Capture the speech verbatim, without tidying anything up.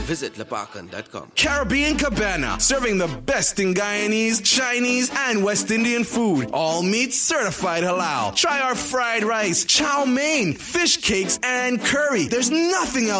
visit lepakan dot com. Caribbean Cabana, serving the best in Guyanese, Chinese, and West Indian food. All meat certified halal. Try our fried rice, chow mein, fish cakes, and curry. There's nothing else